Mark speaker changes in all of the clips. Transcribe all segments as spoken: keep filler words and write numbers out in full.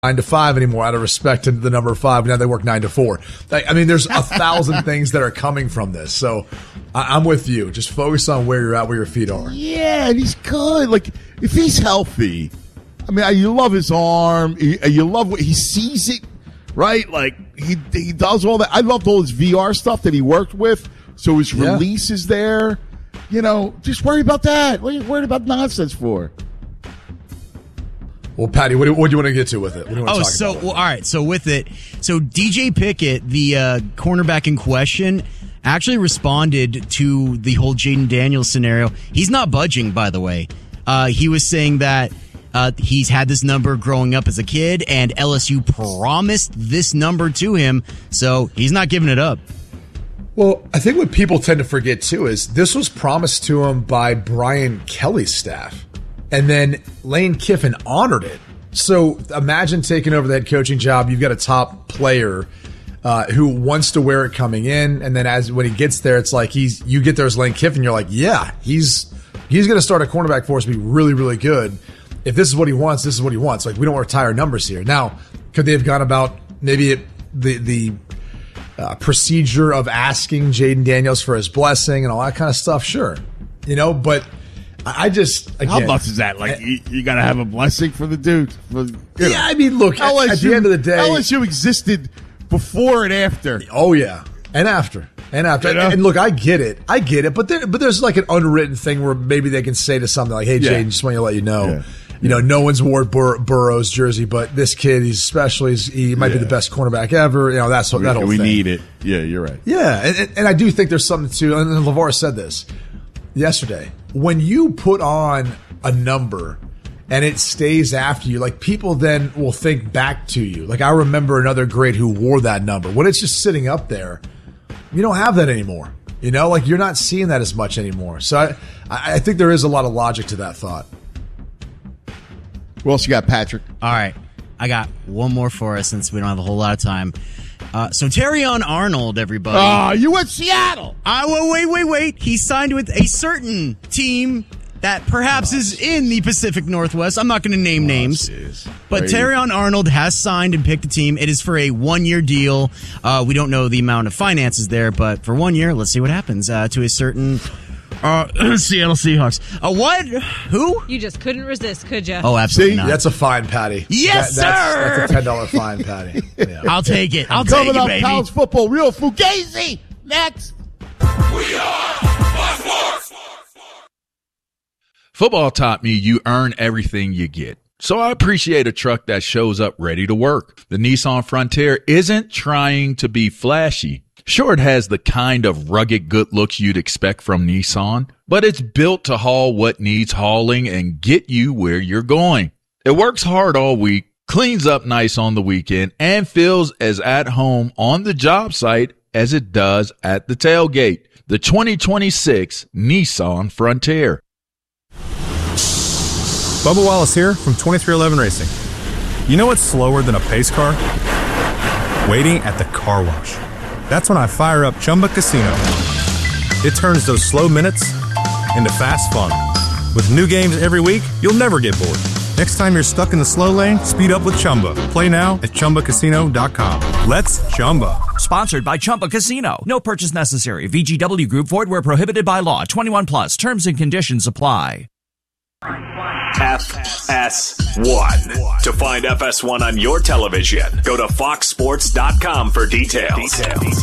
Speaker 1: nine to five anymore out of respect to the number five. Now they work nine to four. I mean, there's a thousand things that are coming from this. So I- I'm with you. Just focus on where you're at, where your feet are.
Speaker 2: Yeah, and he's good. Like, if he's healthy, I mean, you love his arm. You love what he sees it, right? Like, he he does all that. I loved all his V R stuff that he worked with. So his
Speaker 1: Yeah.
Speaker 2: release is there. You know, just worry about that. What are you worried about nonsense for?
Speaker 1: Well, Patty, what do, what do you want to get to with it? What do you want to
Speaker 3: Oh,
Speaker 1: talk
Speaker 3: so
Speaker 1: about?
Speaker 3: well, all right. So with it, so D J Pickett, the uh, cornerback in question, actually responded to the whole Jaden Daniels scenario. He's not budging, by the way. Uh, he was saying that uh, he's had this number growing up as a kid, and L S U promised this number to him, so he's not giving it up.
Speaker 1: Well, I think what people tend to forget, too, is this was promised to him by Brian Kelly's staff. And then Lane Kiffin honored it. So imagine taking over the head coaching job. You've got a top player uh, who wants to wear it coming in. And then as when he gets there, it's like he's you get there as Lane Kiffin. You're like, yeah, he's he's going to start a cornerback for us to be really, really good. If this is what he wants, this is what he wants. Like, we don't retire numbers here. Now, could they have gone about maybe it, the the uh, procedure of asking Jaden Daniels for his blessing and all that kind of stuff? Sure. You know, but I just, again,
Speaker 2: How much is that? Like, you, you got to have a blessing for the dude. For, you
Speaker 1: yeah,
Speaker 2: know.
Speaker 1: I mean, look,
Speaker 2: L S U,
Speaker 1: at the end of the day,
Speaker 2: L S U existed before and after.
Speaker 1: Oh yeah, and after, and after,
Speaker 2: You know?
Speaker 1: and look, I get it, I get it, but there, but there's like an unwritten thing where maybe they can say to something like, "Hey,
Speaker 2: Yeah.
Speaker 1: Jaden, just want to let you know,
Speaker 2: Yeah.
Speaker 1: you know, no one's wore Bur- Burrow's jersey, but this kid, he's special. He's, he might be
Speaker 2: Yeah.
Speaker 1: the best cornerback ever. You know, that's what that whole
Speaker 2: we
Speaker 1: thing.
Speaker 2: need it. Yeah, you're right.
Speaker 1: Yeah, and, and, and I do think there's something to, and LeVar said this yesterday. When you put on a number and it stays after you, like, people then will think back to you. Like, I remember another great who wore that number. When it's just sitting up there, you don't have that anymore. You know, like, you're not seeing that as much anymore. So I, I think there is a lot of logic to that thought.
Speaker 2: What else you got, Patrick?
Speaker 3: All right. I got one more for us since we don't have a whole lot of time. Uh, so Terrion Arnold, everybody.
Speaker 2: Oh, you went Seattle.
Speaker 3: Uh, well, wait, wait, wait. He signed with a certain team that perhaps is in the Pacific Northwest. I'm not going to name names.
Speaker 2: Geez.
Speaker 3: But
Speaker 2: Crazy.
Speaker 3: Terrion Arnold has signed and picked a team. It is for a one-year deal. Uh, we don't know the amount of finances there, but for one year, let's see what happens uh, to a certain uh, Seattle Seahawks. Uh, what? Who?
Speaker 4: You just couldn't resist, could you?
Speaker 3: Oh, absolutely
Speaker 2: See?
Speaker 3: not.
Speaker 1: That's a fine, Patty.
Speaker 3: Yes,
Speaker 1: That- that's,
Speaker 3: sir!
Speaker 1: That's a ten dollar fine, Patty. Yeah.
Speaker 3: I'll take it. I'll
Speaker 2: Coming
Speaker 3: take it,
Speaker 2: up,
Speaker 3: baby.
Speaker 2: college football, real Fugazi. Next.
Speaker 5: Football taught me you earn everything you get. So I appreciate a truck that shows up ready to work. The Nissan Frontier isn't trying to be flashy. Sure, it has the kind of rugged good looks you'd expect from Nissan, but it's built to haul what needs hauling and get you where you're going. It works hard all week, cleans up nice on the weekend, and feels as at home on the job site as it does at the tailgate. The twenty twenty-six Nissan Frontier.
Speaker 6: Bubba Wallace here from twenty-three eleven Racing. You know what's slower than a pace car? Waiting at the car wash. That's when I fire up Chumba Casino. It turns those slow minutes into fast fun. With new games every week, you'll never get bored. Next time you're stuck in the slow lane, speed up with Chumba. Play now at Chumba Casino dot com. Let's Chumba.
Speaker 7: Sponsored by Chumba Casino. No purchase necessary. V G W Group. Void where prohibited by law. twenty-one plus. Terms and conditions apply.
Speaker 8: F S one. To find F S one on your television, go to fox sports dot com for details.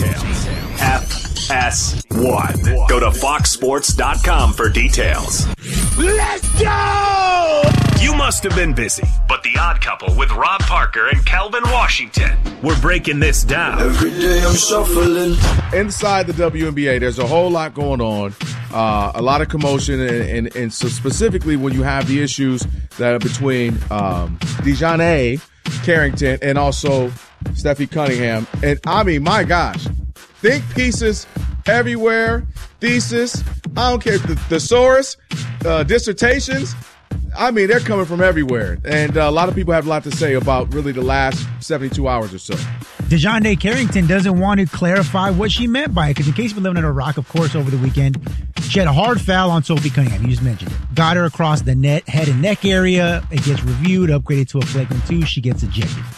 Speaker 8: F S one. Go to fox sports dot com for details. Let's go! You must have been busy, but The Odd Couple with Rob Parker and Calvin Washington. We're breaking this down.
Speaker 9: Every day I'm shuffling.
Speaker 2: Inside the W N B A, there's a whole lot going on, uh, a lot of commotion, and, and, and so specifically when you have the issues that are between um, DeJounte Carrington and also Steffi Cunningham. And I mean, my gosh, think pieces everywhere, thesis, I don't care, the thesaurus, uh, dissertations. I mean, they're coming from everywhere. And uh, a lot of people have a lot to say about really the last seventy-two hours or so.
Speaker 4: DeJounte Carrington doesn't want to clarify what she meant by it, because in case you've been living under a rock, of course, over the weekend, she had a hard foul on Sophie Cunningham. You just mentioned it. Got her across the net, head and neck area. It gets reviewed, upgraded to a flagrant two. She gets ejected.